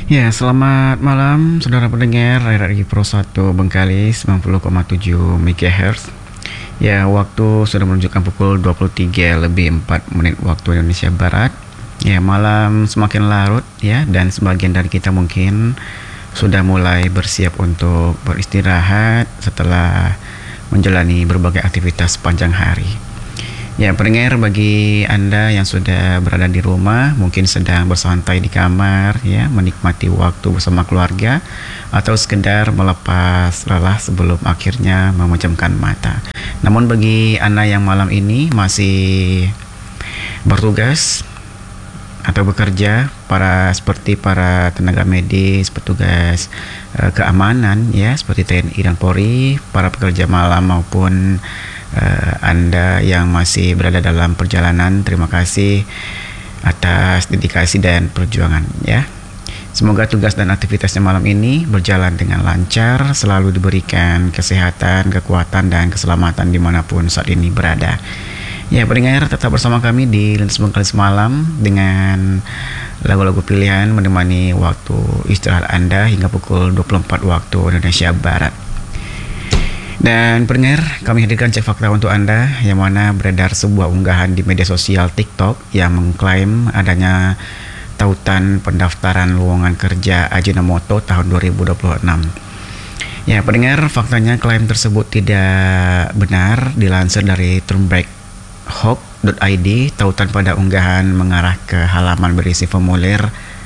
Ya, selamat malam saudara pendengar RRI Pro 1 Bengkalis 90,7 MHz. Ya, waktu sudah menunjukkan pukul 23 lebih 4 menit waktu Indonesia Barat. Ya, malam semakin larut ya, dan sebagian dari kita mungkin sudah mulai bersiap untuk beristirahat setelah menjalani berbagai aktivitas sepanjang hari. Ya, pendengar, bagi Anda yang sudah berada di rumah, mungkin sedang bersantai di kamar, ya, menikmati waktu bersama keluarga, atau sekedar melepas lelah sebelum akhirnya memejamkan mata. Namun bagi Anda yang malam ini masih bertugas atau bekerja, seperti para tenaga medis, petugas keamanan, ya, seperti TNI dan Polri, para pekerja malam maupun Anda yang masih berada dalam perjalanan, terima kasih atas dedikasi dan perjuangan ya. Semoga tugas dan aktivitasnya malam ini berjalan dengan lancar, selalu diberikan kesehatan, kekuatan, dan keselamatan dimanapun saat ini berada. Ya, pendengar, tetap bersama kami di Lintas Bengkalis Malam dengan lagu-lagu pilihan menemani waktu istirahat Anda hingga pukul 24 waktu Indonesia Barat. Dan pendengar, kami hadirkan cek fakta untuk Anda, yang mana beredar sebuah unggahan di media sosial TikTok yang mengklaim adanya tautan pendaftaran lowongan kerja Ajinomoto tahun 2026. Ya, pendengar, faktanya klaim tersebut tidak benar. Dilansir dari turnbackhope.id, tautan pada unggahan mengarah ke halaman berisi formulir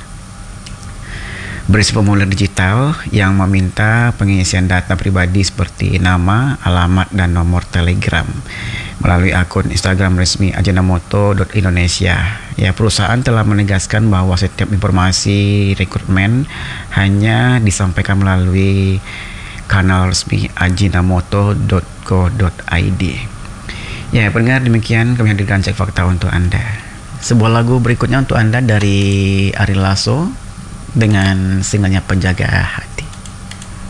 digital yang meminta pengisian data pribadi seperti nama, alamat, dan nomor telegram melalui akun Instagram resmi Ajinomoto.Indonesia. Ya, perusahaan telah menegaskan bahwa setiap informasi rekrutmen hanya disampaikan melalui kanal resmi Ajinomoto.co.id. Ya, pendengar, demikian kami hadirkan cek fakta untuk Anda. Sebuah lagu berikutnya untuk Anda dari Ari Lasso dengan singlenya Penjaga Hati.